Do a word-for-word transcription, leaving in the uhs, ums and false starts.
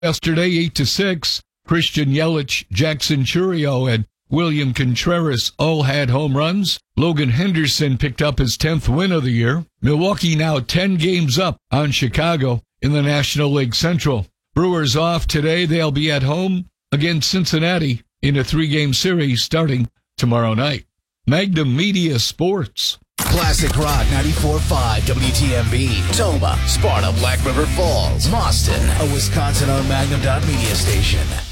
Yesterday, eight to six, Christian Yelich, Jackson Chourio, and William Contreras all had home runs. Logan Henderson picked up his tenth win of the year. Milwaukee now ten games up on Chicago in the National League Central. Brewers off today. They'll be at home against Cincinnati in a three-game series starting tomorrow night. Magnum Media Sports. Classic Rock ninety-four point five W T M B. Toma, Sparta, Black River Falls, Boston. A Wisconsin-owned Magnum Media station.